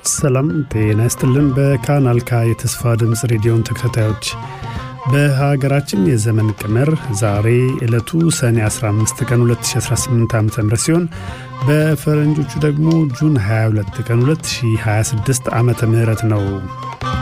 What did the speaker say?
ሰላም ጤና ይስጥልን። በካናል ካ የተስፋ ድምጽ ሬዲዮን ተከታታዮች በሀገራችን የዘመን ቀመር ዛሬ ዕለቱ ሰኔ 15 ቀን 2018 ዓ.ም ሲሆን በፈረንጆቹ ደግሞ ጁን 22 ቀን 2026 ዓ.ም ነው።